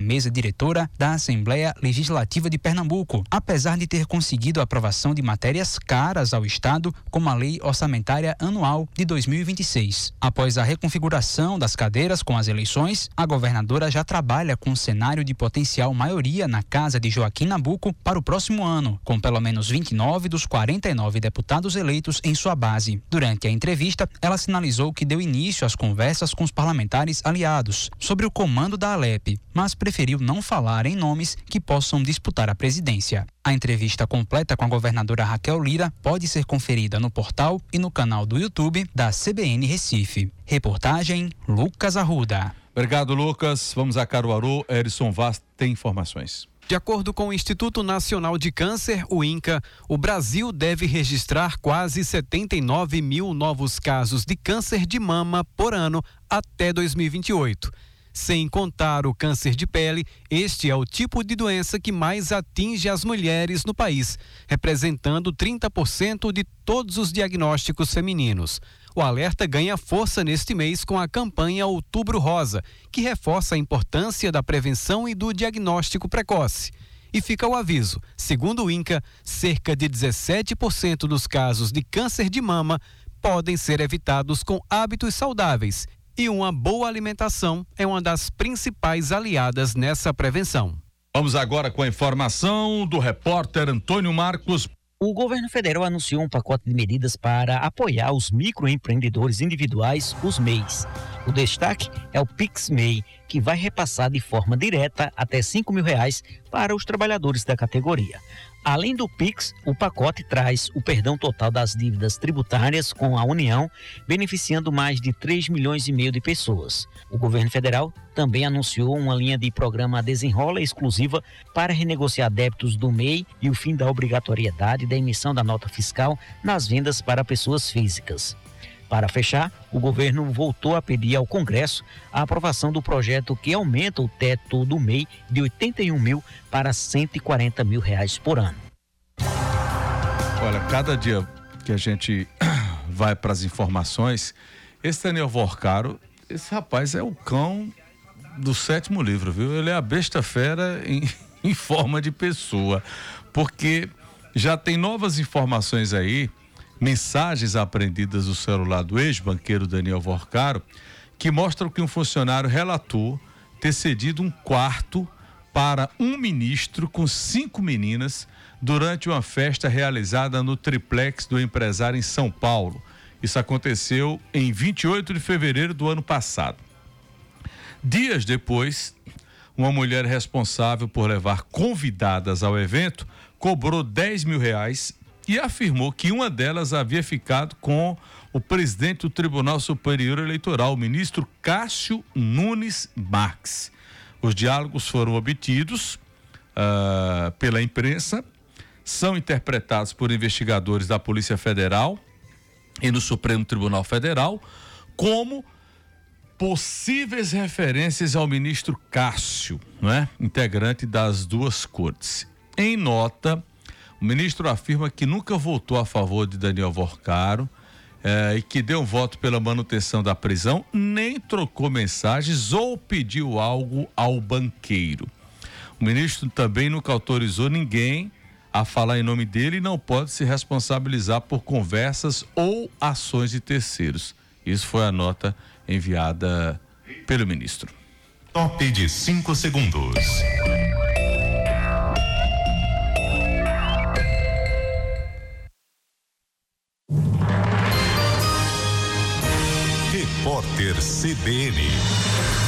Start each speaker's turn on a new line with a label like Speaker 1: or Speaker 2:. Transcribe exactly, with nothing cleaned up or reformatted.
Speaker 1: mesa diretora da Assembleia Legislativa de Pernambuco, apesar de ter conseguido a aprovação de matérias caras ao Estado, como a Lei Orçamentária Anual de dois mil e vinte e seis. Após a reconfiguração das cadeiras com as eleições, a governadora já trabalha com um cenário de potencial maioria na Casa de Joaquim Nabuco para o próximo ano, com pelo menos vinte e nove dos quarenta e nove deputados eleitos em sua base. Durante a entrevista, ela sinalizou que deu início às conversas com os parlamentares aliados sobre o comando da Alep, mas preferiu não falar em nomes que possam disputar a presidência. A entrevista completa com a governadora Raquel Lira pode ser conferida no portal e no canal do YouTube da C B N Recife. Reportagem Lucas Arruda.
Speaker 2: Obrigado, Lucas. Vamos a Caruaru. Erison Vaz tem informações.
Speaker 3: De acordo com o Instituto Nacional de Câncer, o INCA, o Brasil deve registrar quase setenta e nove mil novos casos de câncer de mama por ano até dois mil e vinte e oito. Sem contar o câncer de pele, este é o tipo de doença que mais atinge as mulheres no país, representando trinta por cento de todos os diagnósticos femininos. O alerta ganha força neste mês com a campanha Outubro Rosa, que reforça a importância da prevenção e do diagnóstico precoce. E fica o aviso, segundo o INCA, cerca de dezessete por cento dos casos de câncer de mama podem ser evitados com hábitos saudáveis. E uma boa alimentação é uma das principais aliadas nessa prevenção.
Speaker 2: Vamos agora com a informação do repórter Antônio Marcos.
Speaker 4: O governo federal anunciou um pacote de medidas para apoiar os microempreendedores individuais, os M E Is. O destaque é o PixMe I, que vai repassar de forma direta até cinco mil reais para os trabalhadores da categoria. Além do Pix, o pacote traz o perdão total das dívidas tributárias com a União, beneficiando mais de três milhões e meio de pessoas. O governo federal também anunciou uma linha de programa Desenrola exclusiva para renegociar débitos do M E I e o fim da obrigatoriedade da emissão da nota fiscal nas vendas para pessoas físicas. Para fechar, o governo voltou a pedir ao Congresso a aprovação do projeto que aumenta o teto do M E I de oitenta e um mil para cento e quarenta mil reais por ano.
Speaker 2: Olha, cada dia que a gente vai para as informações, esse Daniel Vorcaro, esse rapaz é o cão do sétimo livro, viu? Ele é a besta fera em, em forma de pessoa, porque já tem novas informações aí, mensagens apreendidas do celular do ex-banqueiro Daniel Vorcaro, que mostram que um funcionário relatou ter cedido um quarto para um ministro com cinco meninas durante uma festa realizada no triplex do empresário em São Paulo. Isso aconteceu em vinte e oito de fevereiro do ano passado. Dias depois, uma mulher responsável por levar convidadas ao evento cobrou dez mil reais e afirmou que uma delas havia ficado com o presidente do Tribunal Superior Eleitoral, o ministro Cássio Nunes Marques. Os diálogos foram obtidos uh, pela imprensa, são interpretados por investigadores da Polícia Federal e no Supremo Tribunal Federal como possíveis referências ao ministro Cássio, não é? Integrante das duas cortes. Em nota, o ministro afirma que nunca votou a favor de Daniel Vorcaro eh, e que deu um voto pela manutenção da prisão, nem trocou mensagens ou pediu algo ao banqueiro. O ministro também nunca autorizou ninguém a falar em nome dele e não pode se responsabilizar por conversas ou ações de terceiros. Isso foi a nota enviada pelo ministro.
Speaker 5: Top de cinco segundos. Repórter C B N.